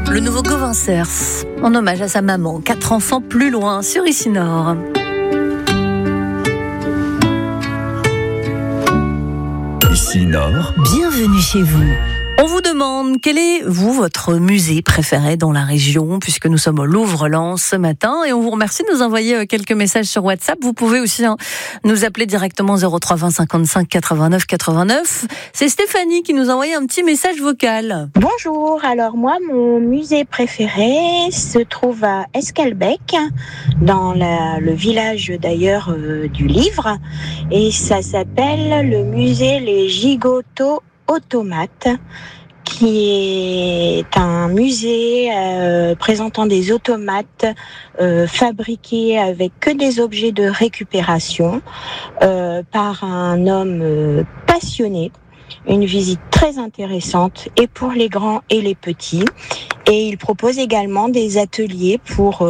Le nouveau Gauvin Cers, en hommage à sa maman, 4 enfants plus loin, sur Ici Nord. Ici Nord. Bienvenue chez vous. On vous demande quel est, votre musée préféré dans la région, puisque nous sommes au Louvre-Lens ce matin, et on vous remercie de nous envoyer quelques messages sur WhatsApp. Vous pouvez aussi nous appeler directement 03 20 55 89 89. C'est Stéphanie qui nous a envoyé un petit message vocal. Bonjour, alors moi, mon musée préféré se trouve à Esquelbec, dans le village d'ailleurs du livre, et ça s'appelle le musée Les Gigotos Automates, qui est un musée présentant des automates fabriqués avec que des objets de récupération par un homme passionné. Une visite très intéressante et pour les grands et les petits. Et il propose également des ateliers pour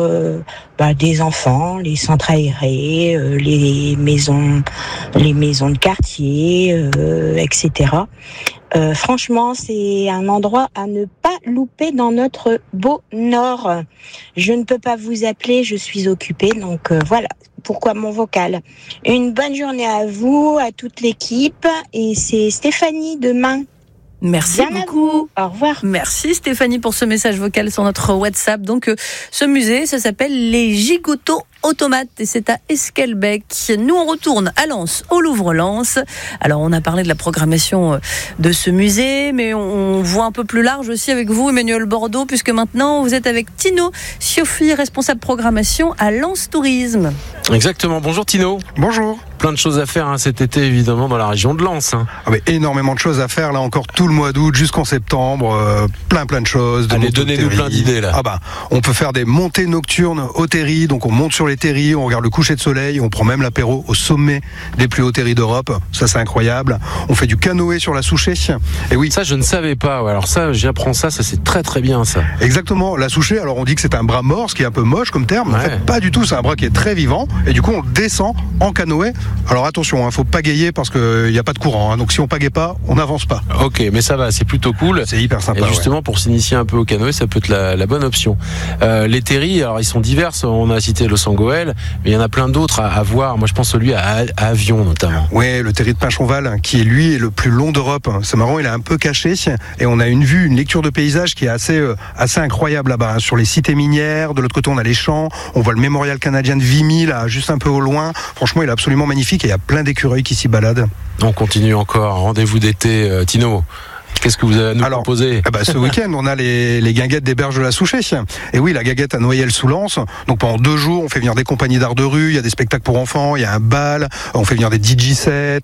des enfants, les centres aérés, les maisons de quartier, etc. Franchement, c'est un endroit à ne pas louper dans notre beau Nord. Je ne peux pas vous appeler, je suis occupée, donc voilà. Pourquoi mon vocal. Une bonne journée à vous, à toute l'équipe, et c'est Stéphanie demain. Merci Bien beaucoup. Au revoir. Merci Stéphanie pour ce message vocal sur notre WhatsApp. Donc ce musée, ça s'appelle les Gigotos Automates et c'est à Esquelbec. Nous on retourne à Lens, au Louvre-Lens. Alors on a parlé de la programmation de ce musée, mais on voit un peu plus large aussi avec vous, Emmanuel Bordeaux, puisque maintenant vous êtes avec Tino Sioffi, responsable programmation à Lens Tourisme. Exactement. Bonjour Tino. Bonjour. Plein de choses à faire cet été évidemment dans la région de Lens. Énormément de choses à faire là encore tout le mois d'août jusqu'en septembre, plein de choses. Allez, donnez-nous plein d'idées là. On peut faire des montées nocturnes aux terris, donc on monte sur les terris, on regarde le coucher de soleil, on prend même l'apéro au sommet des plus hauts terris d'Europe, ça c'est incroyable. On fait du canoë sur la Souchet. Et oui. Ça je ne savais pas, alors ça j'apprends ça c'est très très bien ça. Exactement, la Souchet, alors on dit que c'est un bras mort, ce qui est un peu moche comme terme, ouais. En fait pas du tout, c'est un bras qui est très vivant et du coup on descend en canoë. Alors attention, faut pagayer parce qu'il n'y a pas de courant, donc si on pagaie pas, on n'avance pas. Ok, mais ça va, c'est plutôt cool. C'est hyper sympa. Et justement, pour s'initier un peu au canoë, ça peut être la bonne option. Les terris, alors ils sont diverses, on a cité le Sangoël, mais il y en a plein d'autres à voir. Moi je pense celui à Avion notamment. Oui, le terri de Pinchonval, qui lui est le plus long d'Europe. C'est marrant, il est un peu caché et on a une lecture de paysage qui est assez incroyable là-bas, sur les cités minières. De l'autre côté, on a les champs, on voit le mémorial canadien de Vimy, là, juste un peu au loin. Franchement, il est absolument magnifique et il y a plein d'écureuils qui s'y baladent. On continue encore, rendez-vous d'été, Tino. Qu'est-ce que vous avez à nous proposer ? Ce week-end, on a les guinguettes des berges de la Souchet. Et oui, la guinguette à Noyelles-sous-Lens. Donc pendant 2 jours, on fait venir des compagnies d'art de rue, il y a des spectacles pour enfants, il y a un bal, on fait venir des DJ sets.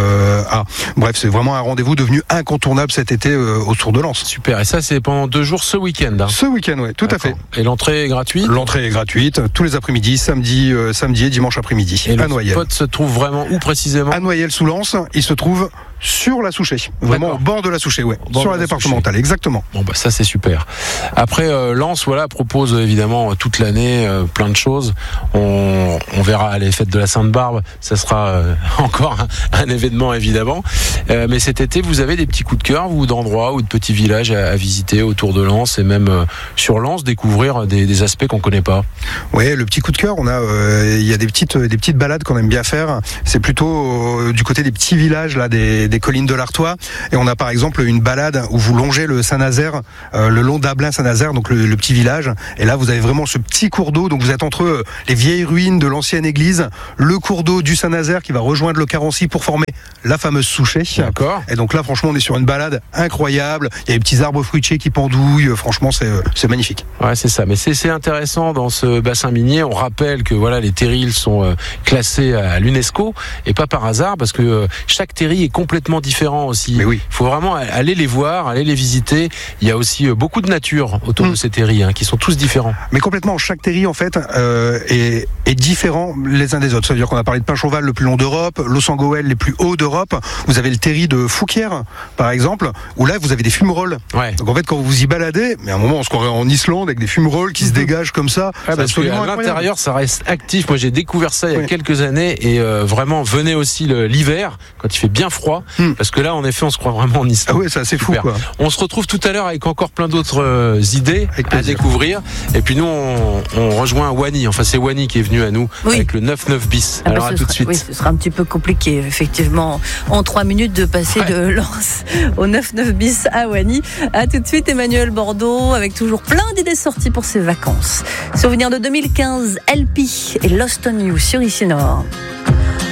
Bref, c'est vraiment un rendez-vous devenu incontournable cet été autour de Lens. Super, et ça c'est pendant 2 jours ce week-end. Ce week-end, oui, tout à fait. Et l'entrée est gratuite ? L'entrée est gratuite, tous les après-midi, samedi et dimanche après-midi. Et à le spot se trouve vraiment où précisément ? À Noyelles-sous-Lens, il se trouve sur la Souchet, vraiment au bord de la Souchet, sur la départementale, exactement. Bon ça c'est super. Après Lens, propose évidemment toute l'année plein de choses. On verra les fêtes de la Sainte-Barbe, ça sera encore un événement évidemment. Mais cet été, vous avez des petits coups de cœur, vous, d'endroits ou de petits villages à visiter autour de Lens et même sur Lens, découvrir des aspects qu'on connaît pas. Oui, le petit coup de cœur, il y a des petites balades qu'on aime bien faire. C'est plutôt du côté des petits villages là, des collines de l'Artois, et on a par exemple une balade où vous longez le Saint-Nazaire, le long d'Ablain-Saint-Nazaire, donc le petit village, et là vous avez vraiment ce petit cours d'eau, donc vous êtes entre les vieilles ruines de l'ancienne église, le cours d'eau du Saint-Nazaire qui va rejoindre le Carency pour former la fameuse Souchet. D'accord. Et donc là franchement on est sur une balade incroyable, il y a des petits arbres fruitiers qui pendouillent, franchement c'est magnifique. Ouais, c'est ça, mais c'est intéressant dans ce bassin minier, on rappelle que les terrils sont classés à l'UNESCO, et pas par hasard, parce que chaque terri est complètement différent aussi. Mais oui. Il faut vraiment aller les voir, aller les visiter. Il y a aussi beaucoup de nature autour de ces terris qui sont tous différents. Mais complètement, chaque terri en fait est et différents les uns des autres. Ça veut dire qu'on a parlé de Pinchoval, le plus long d'Europe, Los Angoel, les plus hauts d'Europe. Vous avez le terri de Fouquier, par exemple, où là vous avez des fumerolles. Ouais. Donc en fait, quand vous vous y baladez, mais à un moment on se croirait en Islande avec des fumerolles qui se dégagent comme ça. Ouais, parce qu'à l'intérieur, ça reste actif. Moi, j'ai découvert ça il y a quelques années et vraiment, venez aussi l'hiver quand il fait bien froid, parce que là, en effet, on se croit vraiment en Islande. Ah ouais, c'est assez fou, quoi. On se retrouve tout à l'heure avec encore plein d'autres idées à découvrir. Et puis nous, on rejoint Wani. Enfin, c'est Wani qui est venu à nous avec le 9-9 bis. Alors à tout de suite. Oui, ce sera un petit peu compliqué, effectivement, en 3 minutes de passer de Lens au 9-9 bis à Wani. À tout de suite, Emmanuel Bordeaux, avec toujours plein d'idées sorties pour ses vacances. Souvenir de 2015, LP et Lost on You sur Ici Nord.